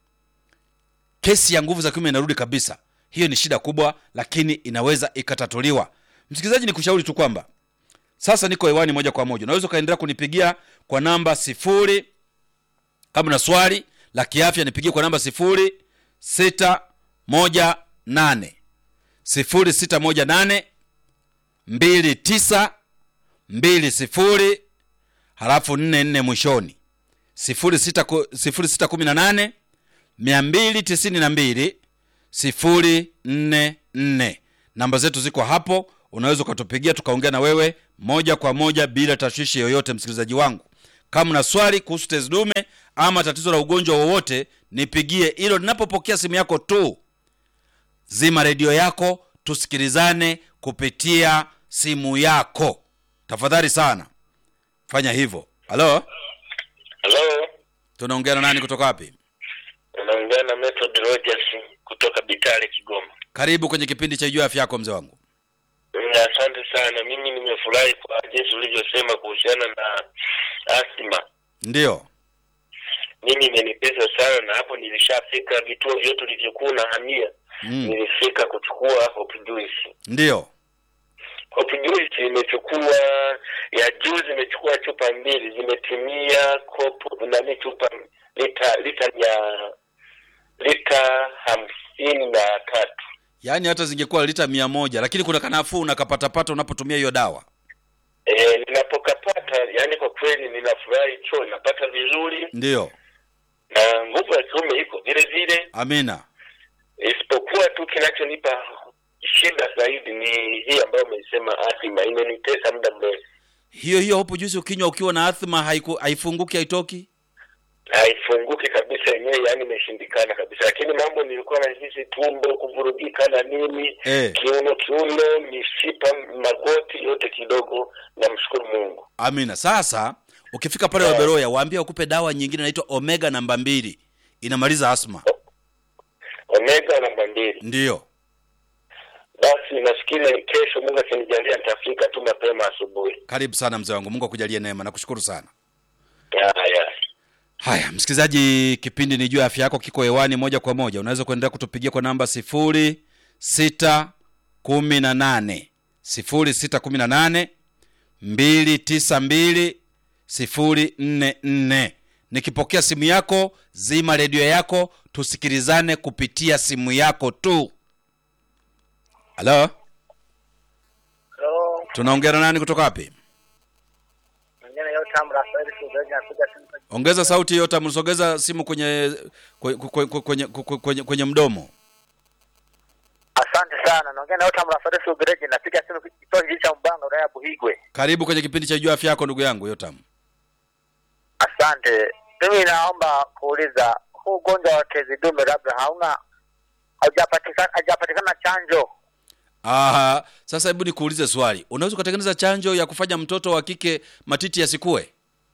Kesi ya nguvu za kiume inarudi kabisa. Hiyo ni shida kubwa, lakini inaweza ikatatuliwa. Msikilizaji, nikushauri tu kwamba sasa niko hewani moja kwa moja. Unaweza kaendelea kunipigia kwa namba sifuri, kama na swali la kiafya nipigie kwa namba sifuri sita moja nane sifuri sita moja nane mbili tisa mbili sifuri halafu nne nne mwishoni. sifuri sita kumi na nane mia mbili tisini na mbili sifuri nne nne. Namba zetu ziko hapo, unaweza ukatupigia tukaongea na wewe moja kwa moja bila tashwishi yoyote. Msikilizaji wangu, kama una swali kuhusu tezi dume ama tatizo la ugonjwa wowote, nipigie. Hilo ninapopokea simu yako tu, zima redio yako, tusikilizane kupitia simu yako. Tafadhali sana fanya hivyo. Halo? Halo. Tunaongea na nani kutoka wapi? Tunaongea na Method Rogers kutoka Bitale, Kigoma. Karibu kwenye kipindi cha Jua Afya Yako mzee wangu. Asante sana. Mimi nimefurahi kwa jinsi ulivyosema kuhusiana na asthma. Ndio. Mimi imenipesa sana, na hapo nilishafika vituo vyote vilivyokuwa na hamia. Mm. Nilifika kuchukua Hope Juice. Ndio. Hope Juice imechukua ya juzi, imechukua chupa mbili, zimetimia kopo na chupa lita lita ya lita hamsini na tatu. Yaani hata zingekuwa lita mia moja, lakini kuna kanafuu unakapata pata unapotumia hiyo dawa. Eh, ninapokapata, yani kwa kweli ninafurahi, choo napata vizuri. Ndio. Na nguvu ya kiume iko vile vile. Amina. Isipokuwa tu kinachonipa shida zaidi ni hii ambayo umesema asthma, imenitesa muda mrefu. Hiyo hiyo Hope Juice ukinywa ukiwa na asthma haiku, haifunguki haitoki? Haifunguki kabisa yenyewe, yani imeshindikana kabisa. Lakini mambo nilikuwa na hisi tumbo kuvurugika na nini, eh. kiuno kiuno, mishipa, magoti yote kidogo, na mshukuru Mungu. Amina. Sasa ukifika pale yeah. Waberoya waambie wakupe dawa nyingine inaitwa Omega namba mbili. Inamaliza asthma. Omega namba mbili. Ndio. Basi nafikiri kesho Mungu akinijalia nitafika tu mapema asubuhi. Karibu sana mzee wangu. Mungu akujalie neema. Nakushukuru sana. Haya. Haya, msikilizaji, kipindi ni Jua Afya Yako kiko hewani moja kwa moja. Unaweza kuendelea kutupigia kwa namba sifuri sita kumi na nane sifuri sita kumi na nane mbili tisa mbili sifuri nne nne. Nikipokea simu yako, zima redio yako, tusikilizane kupitia simu yako tu. Halo? Hello. Tunaongea na nani kutoka wapi? Mwenyewe Yotam Rafael Sugeja anakuja simu. Ongeza sauti Yotam, msogeza simu kwenye kwenye kwenye, kwenye, kwenye, kwenye mdomo. Asante sana. Naongea na Yotam Rafael Sugeja, napiga simu kutoka kijiji cha Mbanga wilaya ya Buhigwe. Karibu kwenye kipindi cha Jua Afya Yako ndugu yangu Yotam. Asante. Mimi naomba kuuliza, huu ugonjwa wa tezi dume labda hauna haujapatikana haujapatikana chanjo? Aha, sasa hebu nikuulize swali. Unaweza kutengeneza chanjo ya kufanya mtoto wa kike matiti yasikue?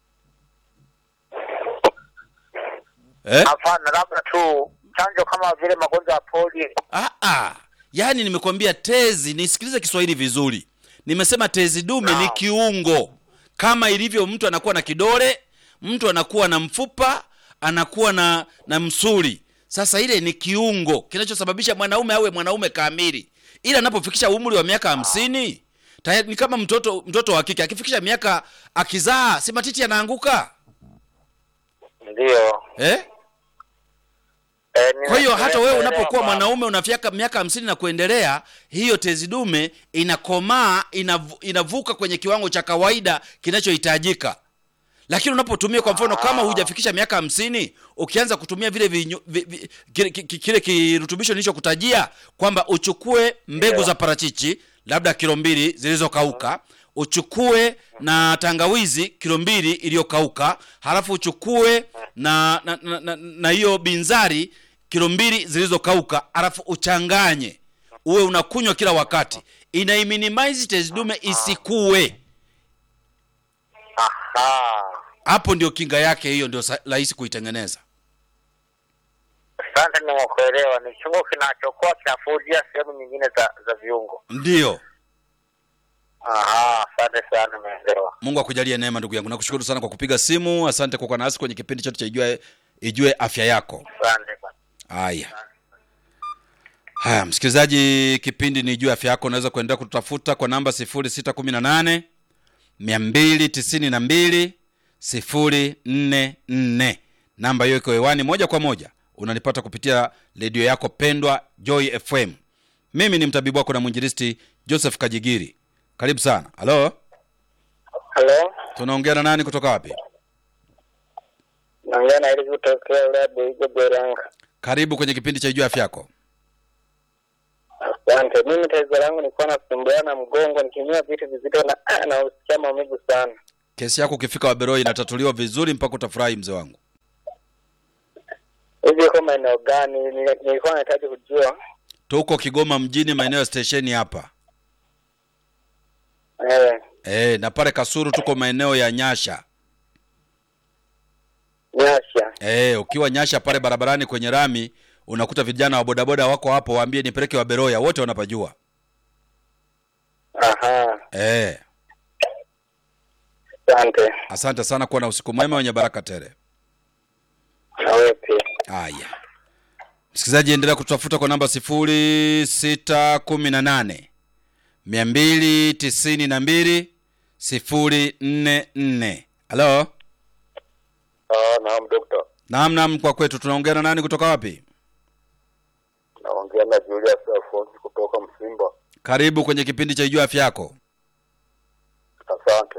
Eh? Hapana, labda tu chanjo kama vile magonjwa ya polio. Ah ah. Yaani nimekwambia tezi, nisikilize Kiswahili vizuri. Nimesema tezi dume no. Ni kiungo. Kama ilivyo mtu anakuwa na kidole, mtu anakuwa na mfupa, anakuwa na na msuli. Sasa ile ni kiungo kinachosababisha mwanaume awe mwanaume kamili. Ila anapofikisha umri wa miaka hamsini, tayari ni kama mtoto mtoto wa kike akifikisha miaka akizaa, si matiti yanaanguka? Ndio. Eh? Eh, kwa hiyo hata wewe unapokuwa mwanaume unafika miaka hamsini na kuendelea, hiyo tezi dume inakomaa, inavu, inavuka kwenye kiwango cha kawaida kinachohitajika. Lakini unapotumia kwa mfano kama hujafikisha miaka hamsini, ukianza kutumia vile vinyu, vi, vi, kile, kile kirutubisho nilichokutajia kwamba uchukue mbegu yeah. za parachichi labda kilo mbili zilizokauka, uchukue na tangawizi kilo mbili iliyokauka, halafu uchukue na na na, na, na hiyo binzari kilo mbili zilizokauka, halafu uchanganye, uwe unakunywa kila wakati. Ina minimize tezi dume isikue. Aha. Hapo ndio kinga yake, hiyo ndio rahisi kuitengeneza. Asante, nimekuelewa. Ni kiungo kinachokuwa kinafudia sehemu nyingine za za viungo. Ndio. Aha, asante sana, nimeelewa. Mungu akujalie neema ndugu yangu. Nakushukuru sana kwa kupiga simu. Asante kwa kuwa nasi kwenye kipindi chetu cha Ijue Ijue Afya Yako. Asante. Haya. Haya, msikilizaji, kipindi ni Ijue Afya Yako. Unaweza kuendelea kututafuta kwa namba sifuri sita kumi na nane mia mbili tisini na mbili sifuri nne nne. Namba hiyo iko hewani moja kwa moja. Unanipata kupitia redio yako pendwa Joy F M. Mimi ni mtabibu wako na mwinjilisti Joseph Kajigiri. Karibu sana. Halo? Halo. Tunaongea na nani kutoka wapi? Naongea na ile kutoka Ulabu hiyo Beranga. Karibu kwenye kipindi cha Jua Afya Yako. Asante. Mimi tatizo langu ni kuwa nasumbuana mgongo nikinywa vitu vizito na ah, na usikia maumivu sana. Kesi yako ukifika Waberoi inatatuliwa vizuri mpaka utafurahi mzee wangu. Hivi kama eneo gani nilikuwa nahitaji kujua? Tuko Kigoma mjini maeneo ya stesheni hapa. Eh. Eh, na pale Kasuru tuko maeneo ya Nyasha. Nyasha. Eh, ukiwa Nyasha pale barabarani kwenye rami unakuta vijana wa bodaboda wako hapo, waambie nipeleke Waberoi, wote wanapajua. Aha. Eh. Asante. Asante sana, kuwa na usiku mwema wenye baraka tele. Na wewe pia. Haya. Msikilizaji, endelea kutafuta kwa namba sifuri sita kumi na nane mia mbili tisini na mbili sifuri nne nne. Halo? Ah, naam daktari. Naam naam, kwa kwetu tunaongea na nani kutoka wapi? Naongea na Julius Alphonse kutoka Msimba. Karibu kwenye kipindi cha Jua Afya Yako. Asante.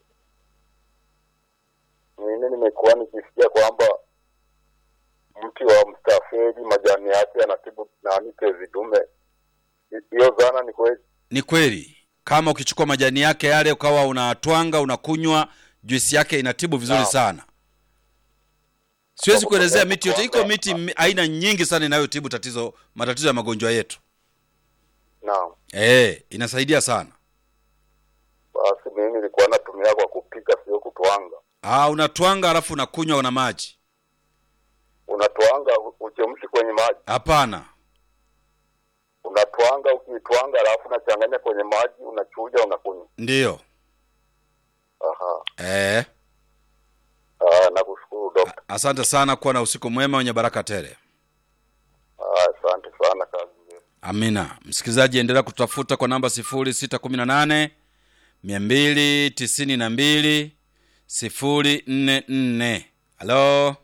Mimi nimekuwa nikisikia kwamba mti wa mstafeli majani yake yanatibu nani tezi dume. Hiyo dhana ni kweli? Ni kweli. Kama ukichukua majani yake yale ukawa unatwanga unakunywa, juisi yake inatibu vizuri no. sana. Siwezi kuelezea miti yote, iko miti aina nyingi sana inayotibu tatizo matatizo ya magonjwa yetu. Naam. Eh, inasaidia sana. Basi mimi nilikuwa natumia kwa kupika, sio kutwanga. Ah, unatwanga alafu unakunywa na maji. Unatwanga uchemshi kwenye maji? Hapana. Unatwanga, ukitwanga alafu unachanganya kwenye maji, unachuja, unakunywa. Ndio. Aha. Eh. Ah, nakushukuru daktari. Asante sana, kuwa na usiku mwema wenye baraka tele. Ah, asante sana kazi. Amina. Msikilizaji, endelea kutafuta kwa namba sifuri sita kumi na nane mia mbili tisini na mbili sifuri nne nne. Halo?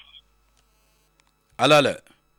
Halo halo.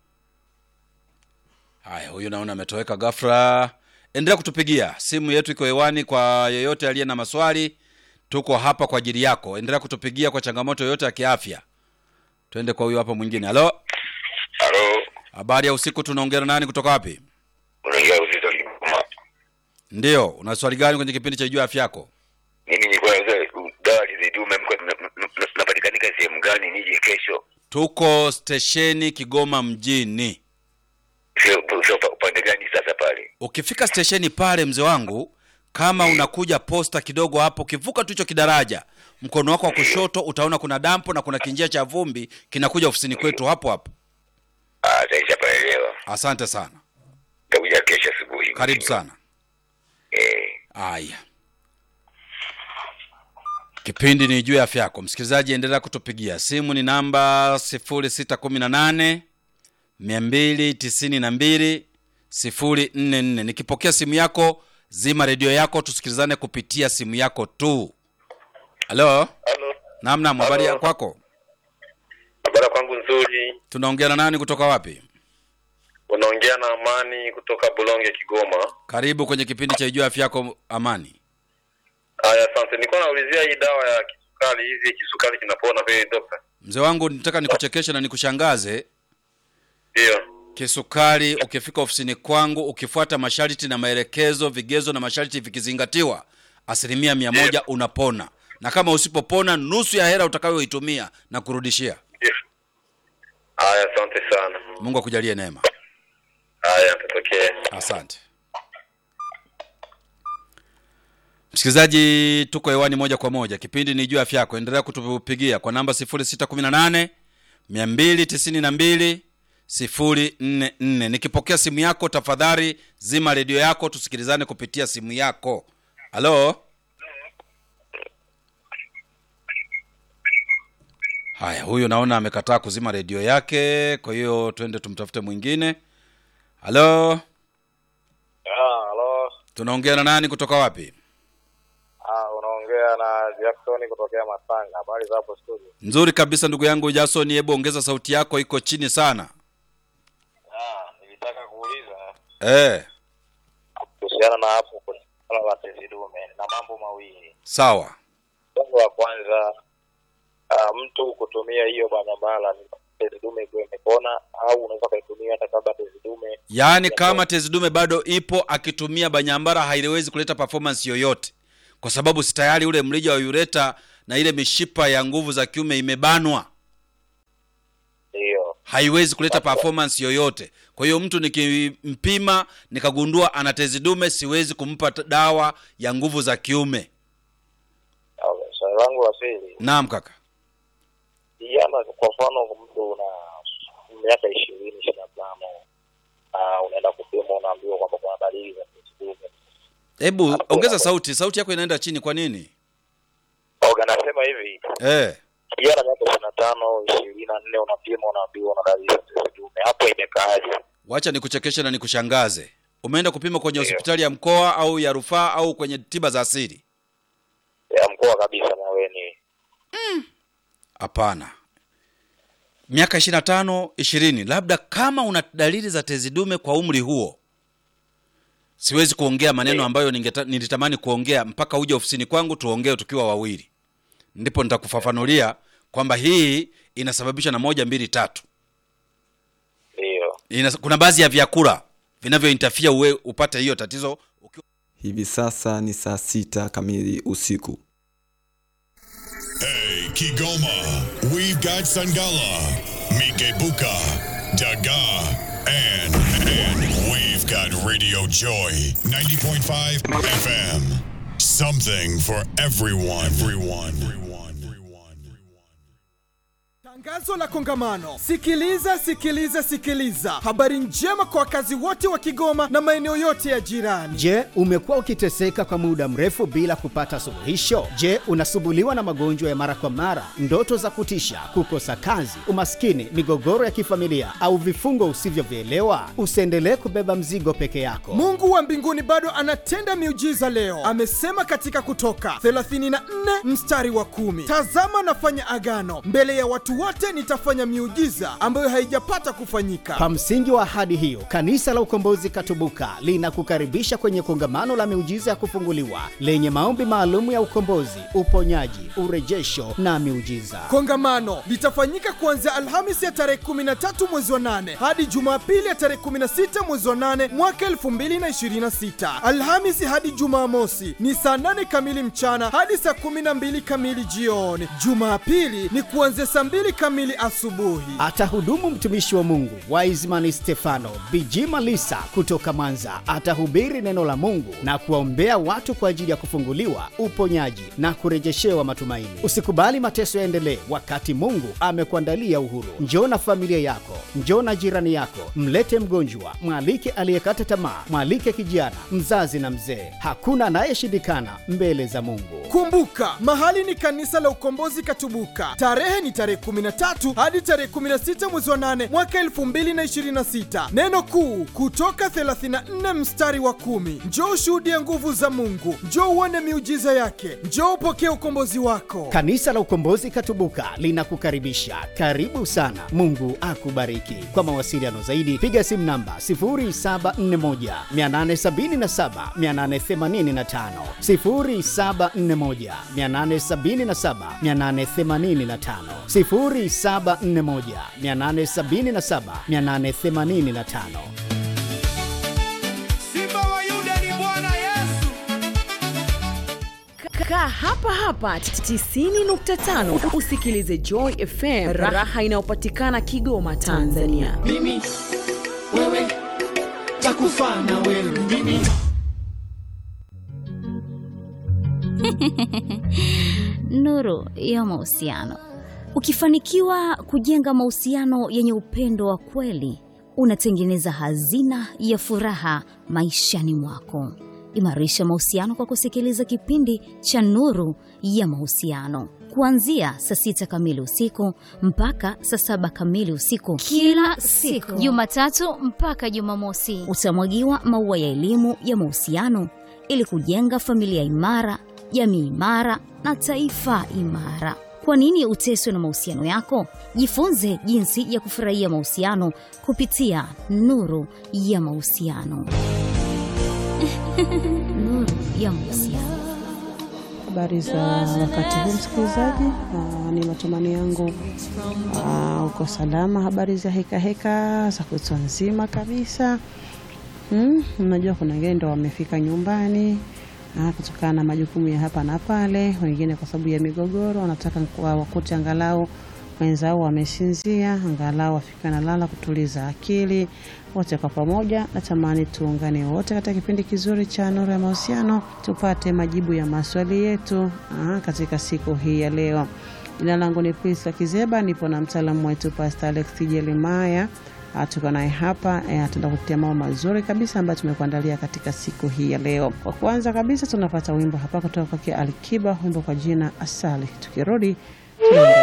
Haya, huyu naona ametoweka ghafla. Endelea kutupigia. Simu yetu iko hewani kwa yeyote aliye na maswali. Tuko hapa kwa ajili yako. Endelea kutupigia kwa changamoto yoyote ya kiafya. Twende kwa huyu hapa mwingine. Halo? Halo. Habari ya usiku, tunaongea na nani kutoka wapi? Unaongea uzito Kigoma. Ndio, una swali gani kwenye kipindi cha Jua Afya Yako? Mimi ni kwa dawa zidume mko napatikana sehemu gani nije kesho? Tuko stesheni Kigoma mjini. Sio sio upande gani sasa pale? Ukifika stesheni pale mzee wangu, kama unakuja posta kidogo hapo, kivuka tu hicho kidaraja, mkono wako wa kushoto utaona kuna dampo na kuna kinjia cha vumbi kinakuja ofisini kwetu hapo hapo. Ah, taisha paelewa. Asante sana. Takuja kesho asubuhi. Karibu sana. Eh. Aya. Kipindi ni Jua Afya Yako. Msikilizaji, endelea kutupigia. Simu ni namba sifuri sita kumi na nane mia mbili tisini na mbili sifuri nne nne. Nikipokea simu yako, zima redio yako, tusikilizane kupitia simu yako tu. Halo? Halo. Naam naam, habari ya kwako? Habari kwangu nzuri. Tunaongea na nani kutoka wapi? Unaongea na Amani kutoka Bulonge Kigoma. Karibu kwenye kipindi cha Jua Afya Yako, Amani. Haya, asante. Nilikuwa naulizia hii dawa ya kisukari, hivi kisukari kinapona vipi daktari? Mzee wangu, nitaka nikuchekeshe na nikushangaze. Ndio. Kisukari ukifika ofisini kwangu, ukifuata masharti na maelekezo, vigezo na masharti vikizingatiwa, asilimia mia moja unapona. Na kama usipopona, nusu ya hela utakayoitumia na kurudishia. Haya, asante sana. Mungu akujalie neema. Haya, tutokee. Asante. Msikilizaji, tuko hewani moja kwa moja. Kipindi ni Jua Afya Yako. Endelea kutupigia kwa namba sifuri sita kumi na nane mia mbili tisini na mbili sifuri nne nne. Nikipokea simu yako, tafadhali zima redio yako, tusikilizane kupitia simu yako. Halo? Haya, huyu naona amekataa kuzima redio yake, kwa hiyo twende tumtafute mwingine. Halo? Ah, halo. Tunaongea na nani kutoka wapi? Ah, unaongea na Jackson kutokea Masanga. Habari za hapo studio? Nzuri kabisa ndugu yangu Jason, hebu ongeza sauti yako, iko chini sana. Ah, nilitaka kuuliza Eh. kuhusiana na hapo kwa swala la tezi dume na mambo mawili. Sawa. Jambo la kwanza, uh, mtu kutumia hiyo banyambala ni tezi dume ikiwa imepona, au unaweza kuitumia hata kabla tezi dume. Yaani kama tezi dume bado ipo, akitumia banyambara haiwezi kuleta performance yoyote, kwa sababu si tayari ule mrija wa ureta na ile mishipa ya nguvu za kiume imebanwa. Ndio. Haiwezi kuleta performance yoyote. Kwa hiyo mtu nikimpima nikagundua ana tezi dume, siwezi kumpa dawa ya nguvu za kiume. Okay, swali langu la pili. Naam kaka. Yana kwa mfano mtu una miaka ishirini, ishirini na tano, ah uh, unaenda kupima, unaambiwa kwamba kuna dalili za tezi dume. Hebu ongeza sauti, sauti yako inaenda chini, kwa nini? Okay, nasema hivi. Eh. Yana miaka ishirini na tano, ishirini na nne unapima, unaambiwa una dalili za tezi dume. Hapo imekaaje? Wacha nikuchekeshe na nikushangaze. Umeenda kupima kwenye hospitali ya mkoa au ya rufaa au kwenye tiba za asili? Ya mkoa kabisa na wewe ni. Mm. Hapana. Miaka ishirini na tano, ishirini, labda kama una dalili za tezi dume kwa umri huo. Siwezi kuongea maneno ambayo ningeta, nilitamani kuongea mpaka uje ofisini kwangu tuongee tukiwa wawili. Ndipo nitakufafanulia kwamba hii inasababishwa na moja mbili tatu. Ndio. Kuna baadhi ya vyakula vinavyointerfere uwe upate hiyo tatizo. Hivi sasa ni saa sita kamili usiku. Hey Kigoma, we've got Sangala, Mikebuka, Daga, and and we've got Radio Joy ninety point five F M. Something for everyone. Everyone. Everyone. Tangazo la kongamano. Sikiliza, sikiliza, sikiliza. Habari njema kwa wakazi wote wa Kigoma na maeneo yote ya jirani. Je, umekuwa ukiteseka kwa muda mrefu bila kupata suluhisho? Je, unasumbuliwa na magonjwa ya mara kwa mara, ndoto za kutisha, kukosa kazi, umaskini, migogoro ya kifamilia au vifungo usivyovielewa? Usiendelee kubeba mzigo peke yako. Mungu wa mbinguni bado anatenda miujiza leo. Amesema katika Kutoka thelathini na nne mstari wa kumi, tazama nafanya agano mbele ya watu wote, nitafanya miujiza ambayo haijapata kufanyika. Kwa msingi wa ahadi hiyo, Kanisa la Ukombozi Katubuka linakukaribisha kwenye kongamano la miujiza ya kufunguliwa lenye maombi maalum ya ukombozi, uponyaji, urejesho na miujiza. Kongamano litafanyika kuanzia Alhamisi ya tarehe kumi na tatu mwezi wa nane hadi Jumapili ya tarehe kumi na sita mwezi wa nane mwaka elfu mbili na ishirini na sita. Alhamisi hadi Jumamosi ni saa nane kamili mchana hadi saa kumi na mbili kamili jioni. Jumapili ni kuanzia saa mbili kamili asubuhi. Atahudumu mtumishi wa Mungu Wiseman Stefano Bijima Lisa kutoka Mwanza. Atahubiri neno la Mungu na kuwaombea watu kwa ajili ya kufunguliwa, uponyaji na kurejeshewa matumaini. Usikubali mateso yaendelee wakati Mungu amekuandalia uhuru. Njoo na familia yako, njoo na jirani yako, mlete mgonjwa, mwalike aliyekata tamaa, mwalike kijana, mzazi na mzee. Hakuna anayeshindikana mbele za Mungu. Kumbuka, mahali ni Kanisa la Ukombozi Katubuka. Tarehe ni tarehe kumi na tatu hadi tarehe kumi na sita mwezi wa nane mwaka elfu mbili na ishirini na sita. Neno kuu Kutoka thelathini na nne mstari wa kumi. Njoo ushuhudie nguvu za Mungu, njoo uone miujiza yake, njoo upokee ukombozi wako. Kanisa la Ukombozi Katubuka linakukaribisha. Karibu sana. Mungu akubariki. Kwa mawasiliano zaidi piga simu namba sifuri saba nne moja mia nane sabini na saba mia nane themanini na tano, sifuri saba nne moja mia nane sabini na saba mia nane themanini na tano, sifuri saba nne moja mia nane sabini na saba mia nane themanini na tano. Simba wa Yuda ni Bwana Yesu. Kaa hapa hapa tisini nukta tano usikilize Joy F M, raha inayopatikana Kigoma, Tanzania. Mimi wewe takufa na wewe mimi. Nuru ya mahusiano. Ukifanikiwa kujenga mahusiano yenye upendo wa kweli, unatengeneza hazina ya furaha maishani mwako. Imarisha mahusiano kwa kusikiliza kipindi cha Nuru ya Mahusiano kuanzia saa sita kamili usiku mpaka saa saba kamili usiku kila siku, Jumatatu mpaka Jumamosi. Utamwagiwa maua ya elimu ya mahusiano ili kujenga familia imara, jamii imara na taifa imara. Kwa nini uteswe na mahusiano yako? Jifunze jinsi ya kufurahia mahusiano kupitia Nuru ya Mahusiano. Nuru ya Mahusiano. habari za wakati huu msikilizaji. Uh, ni matumani yangu uh, uko salama. Habari za heka heka za kutwa nzima kabisa. Hmm, unajua kuna wengine ndio wamefika nyumbani uh, kutokana na majukumu ya hapa na pale, wengine kwa sababu ya migogoro wanataka kwa wakati angalau wenzao wamesinzia, angalau wafika na lala kutuliza akili. Wote kwa pamoja natamani tuungane wote katika kipindi kizuri cha Nuru ya Mahusiano, tupate majibu ya maswali yetu aha, katika siku hii ya leo. Jina langu ni Prisca Kizeba, nipo na mtaalamu wetu Pastor Alex Jeremiah. Tuko naye hapa eh, tutakutia mambo mazuri kabisa ambayo tumekuandalia katika siku hii ya leo. Kwa kwanza kabisa tunapata wimbo hapa kutoka kwa Alikiba, wimbo kwa jina Asali. Tukirudi